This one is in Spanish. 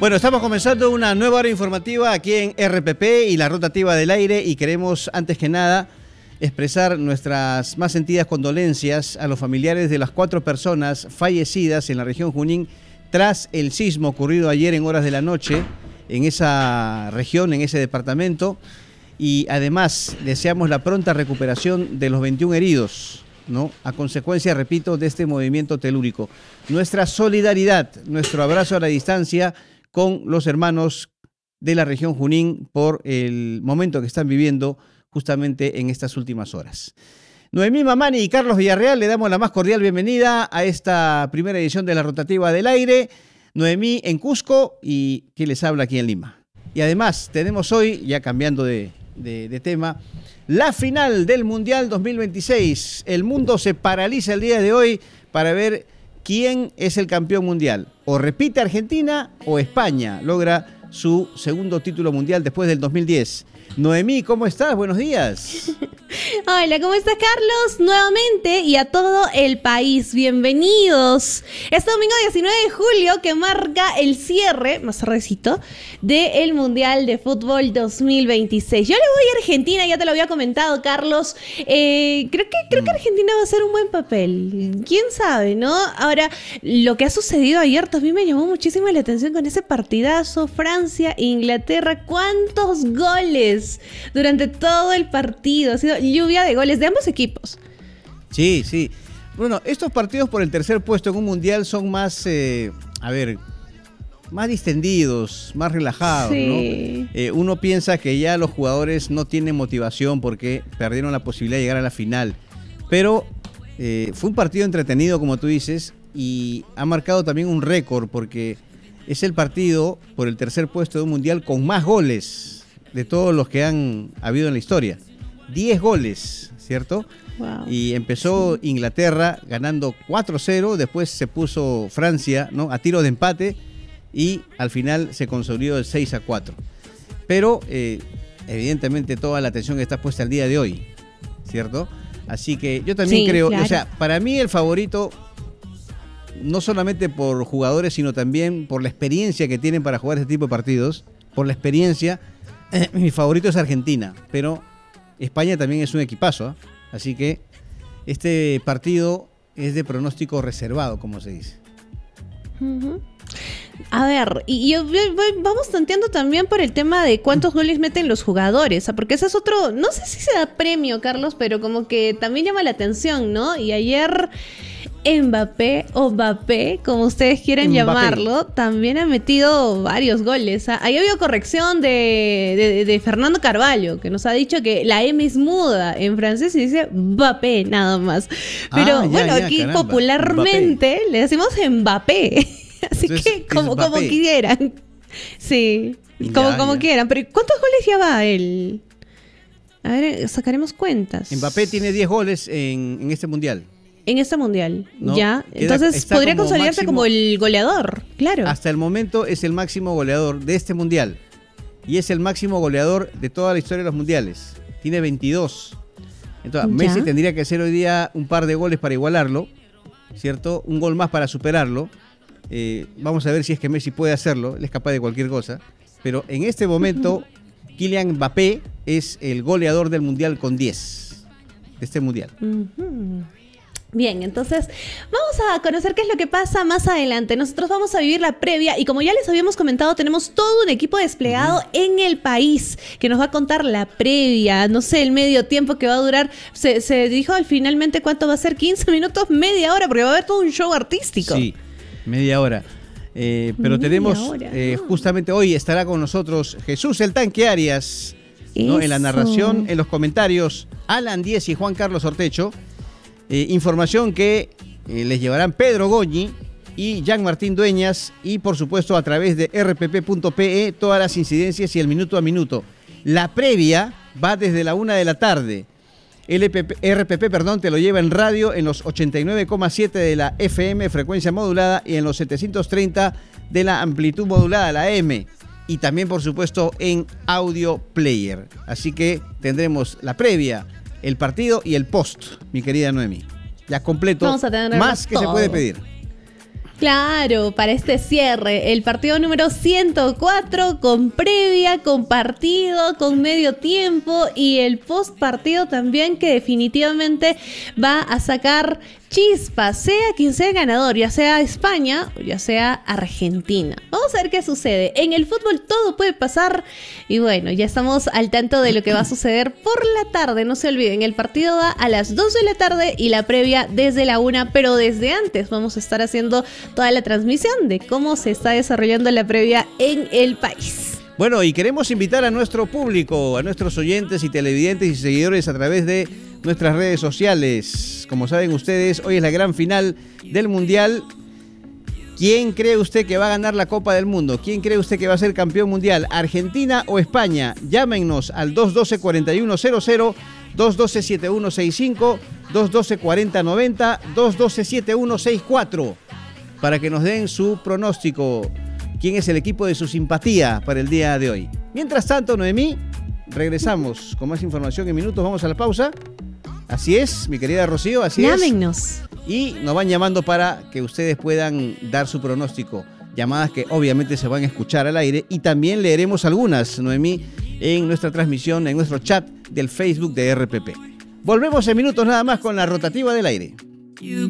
Bueno, estamos comenzando una nueva hora informativa aquí en RPP y la rotativa del aire, y queremos antes que nada expresar nuestras más sentidas condolencias a los familiares de las 4 personas fallecidas en la región Junín tras el sismo ocurrido ayer en horas de la noche en esa región, en ese departamento, y además deseamos la pronta recuperación de los 21 heridos, ¿no? A consecuencia, repito, de este movimiento telúrico. Nuestra solidaridad, nuestro abrazo a la distancia con los hermanos de la región Junín por el momento que están viviendo justamente en estas últimas horas. Noemí Mamani y Carlos Villarreal, le damos la más cordial bienvenida a esta primera edición de la rotativa del aire. Noemí en Cusco y quien les habla aquí en Lima. Y además tenemos hoy, ya cambiando de tema, la final del Mundial 2026. El mundo se paraliza el día de hoy para ver quién es el campeón mundial. O repite Argentina o España logra su segundo título mundial después del 2010. Noemí, ¿cómo estás? Buenos días. Hola, ¿cómo estás, Carlos? Nuevamente y a todo el país, bienvenidos. Este domingo 19 de julio que marca el cierre, más tardecito, del Mundial de Fútbol 2026. Yo le voy a Argentina, ya te lo había comentado, Carlos. Creo que Argentina va a hacer un buen papel. ¿Quién sabe, no? Ahora, lo que ha sucedido ayer también me llamó muchísimo la atención con ese partidazo Francia-Inglaterra. ¿Cuántos goles durante todo el partido? Ha sido lluvia de goles de ambos equipos. Sí, sí. Bueno, estos partidos por el tercer puesto en un mundial son más, más distendidos, más relajados, sí, ¿no? Uno piensa que ya los jugadores no tienen motivación porque perdieron la posibilidad de llegar a la final. Pero fue un partido entretenido, como tú dices, y ha marcado también un récord porque es el partido por el tercer puesto de un mundial con más goles de todos los que han habido en la historia. 10 goles, ¿cierto? Wow. Y empezó Inglaterra ganando 4-0, después se puso Francia, ¿no?, a tiro de empate y al final se consolidó el 6-4. Pero evidentemente toda la atención está puesta el día de hoy, ¿cierto? Así que yo también creo, claro. O sea, para mí el favorito, no solamente por jugadores, sino también por la experiencia que tienen para jugar este tipo de partidos, por la experiencia, mi favorito es Argentina, pero España también es un equipazo, ¿eh? Así que este partido es de pronóstico reservado, como se dice. Uh-huh. A ver, y vamos tanteando también por el tema de cuántos goles meten los jugadores, porque ese es otro, no sé si se da premio, Carlos, pero como que también llama la atención, ¿no? Y ayer Mbappé o Mbappé, como ustedes quieran llamarlo, también ha metido varios goles. Ahí ha habido corrección de Fernando Carvalho, que nos ha dicho que la M es muda en francés y dice Mbappé nada más. Pero aquí caramba, popularmente Mbappé le decimos Mbappé. Así entonces, que como quieran. Sí, como quieran. Pero ¿cuántos goles ya va él? A ver, sacaremos cuentas. Mbappé tiene 10 goles en este mundial. En este mundial, ¿no? Ya. Entonces podría consolidarse máximo, como el goleador, claro. Hasta el momento es el máximo goleador de este mundial. Y es el máximo goleador de toda la historia de los mundiales. Tiene 22. Entonces, Messi tendría que hacer hoy día un par de goles para igualarlo, ¿cierto? Un gol más para superarlo. Vamos a ver si es que Messi puede hacerlo. Él es capaz de cualquier cosa. Pero en este momento, Kylian Mbappé es el goleador del mundial con 10. De este mundial. Bien, entonces vamos a conocer qué es lo que pasa más adelante. Nosotros vamos a vivir la previa y como ya les habíamos comentado, tenemos todo un equipo desplegado en el país que nos va a contar la previa, no sé, el medio tiempo que va a durar. Se dijo finalmente cuánto va a ser, 15 minutos, media hora, porque va a haber todo un show artístico. Sí, media hora. Pero tenemos, justamente hoy estará con nosotros Jesús el Tanque Arias, ¿no? En la narración, en los comentarios, Alan Díez y Juan Carlos Ortecho. Información que les llevarán Pedro Goñi y Jean Martín Dueñas, y por supuesto a través de rpp.pe todas las incidencias y el minuto a minuto. La previa va desde la 1 de la tarde. RPP, te lo lleva en radio en los 89,7 de la FM, frecuencia modulada, y en los 730 de la amplitud modulada, la M. Y también, por supuesto, en audio player. Así que tendremos la previa, el partido y el post, mi querida Noemí. Ya completo, más que todo se puede pedir. Claro, para este cierre, el partido número 104 con previa, con partido, con medio tiempo y el post partido también, que definitivamente va a sacar chispas, sea quien sea el ganador, ya sea España o ya sea Argentina. Vamos a ver qué sucede. En el fútbol todo puede pasar y bueno, ya estamos al tanto de lo que va a suceder por la tarde. No se olviden, el partido va a las 2 de la tarde y la previa desde la 1, pero desde antes vamos a estar haciendo toda la transmisión de cómo se está desarrollando la previa en el país. Bueno, y queremos invitar a nuestro público, a nuestros oyentes y televidentes y seguidores a través de nuestras redes sociales. Como saben ustedes, hoy es la gran final del Mundial. ¿Quién cree usted que va a ganar la Copa del Mundo? ¿Quién cree usted que va a ser campeón mundial? ¿Argentina o España? Llámenos al 212-4100, 212-7165, 212-4090, 212-7164 para que nos den su pronóstico. ¿Quién es el equipo de su simpatía para el día de hoy? Mientras tanto, Noemí, regresamos con más información en minutos. Vamos a la pausa. Así es, mi querida Rocío, así Llámenos. es. Y nos van llamando para que ustedes puedan dar su pronóstico. Llamadas que obviamente se van a escuchar al aire y también leeremos algunas, Noemí, en nuestra transmisión, en nuestro chat del Facebook de RPP. Volvemos en minutos nada más con la rotativa del aire.